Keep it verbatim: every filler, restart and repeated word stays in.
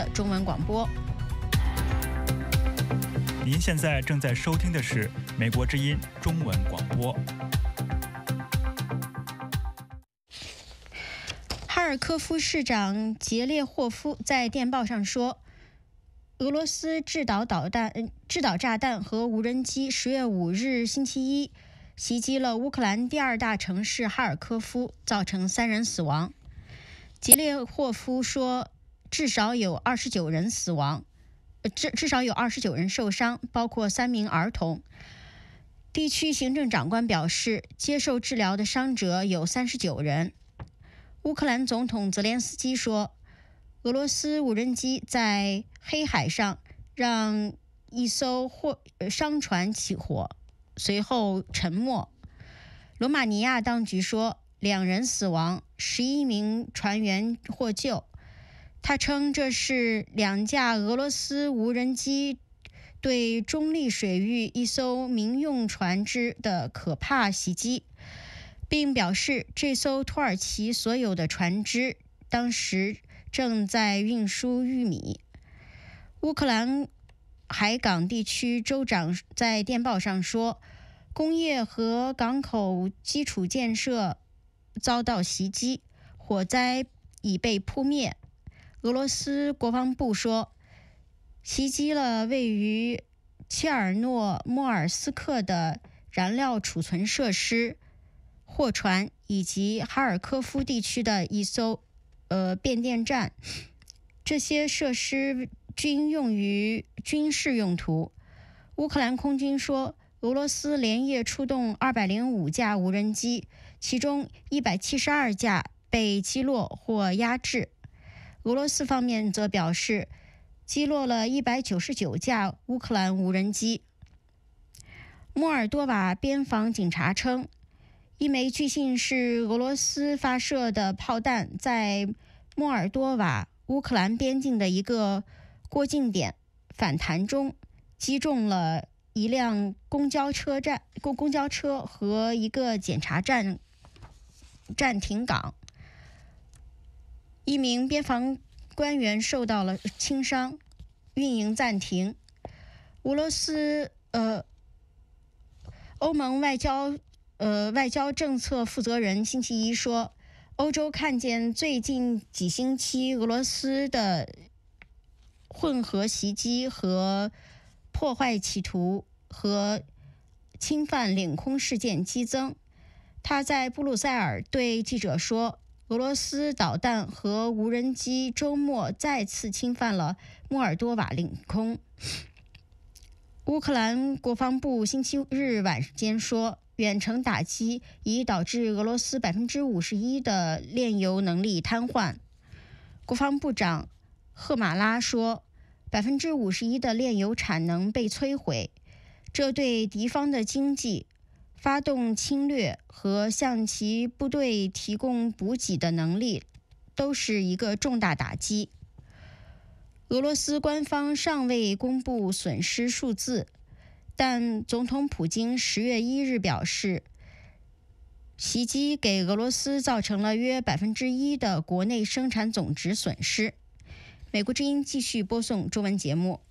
的中文广播。 您现在正在收听的是美国之音中文广播。 哈尔科夫市长杰列霍夫在电报上说，俄罗斯制导导弹、制导炸弹和无人机十月五日星期一袭击了乌克兰第二大城市哈尔科夫，造成三人死亡。杰列霍夫说，至少有二十九人死亡，至至少有二十九人受伤，包括三名儿童。地区行政长官表示，接受治疗的伤者有三十九人。乌克兰总统泽连斯基说，俄罗斯无人机在黑海上让一艘货商船起火，随后沉没。罗马尼亚当局说，两人死亡，十一名船员获救。他称这是两架俄罗斯无人机对中立水域一艘民用船只的可怕袭击，并表示这艘土耳其所有的船只当时正在运输玉米。乌克兰海港地区州长在电报上说，工业和港口基础建设遭到袭击，火灾已被扑灭。俄罗斯国防部说，袭击了位于切尔诺莫尔斯克的燃料储存设施、货船以及哈尔科夫地区的一艘呃变电站，这些设施均用于军事用途。乌克兰空军说，俄罗斯连夜出动二百零五架无人机，其中一百七十二架被击落或压制。俄罗斯方面则表示，击落了一百九十九架乌克兰无人机。莫尔多瓦边防警察称，一枚据信是俄罗斯发射的炮弹在莫尔多瓦乌克兰边境的一个过境点反弹中击中了一辆公交车站、公公交车和一个检查站站停岗。一名边防官员受到了轻伤，运营暂停。俄罗斯呃欧盟外交呃外交政策负责人星期一说，欧洲看见最近几星期俄罗斯的混合袭击和破坏企图和侵犯领空事件激增。他在布鲁塞尔对记者说，俄罗斯导弹和无人机周末再次侵犯了莫尔多瓦领空。乌克兰国防部星期日晚间说，远程打击已导致俄罗斯百分之五十一的炼油能力瘫痪。国防部长赫马拉说，百分之五十一的炼油产能被摧毁，这对敌方的经济、发动侵略和向其部队提供补给的能力都是一个重大打击。俄罗斯官方尚未公布损失数字，但总统普京十月一日表示，袭击给俄罗斯造成了约百分之一的国内生产总值损失。美国之音继续播送中文节目。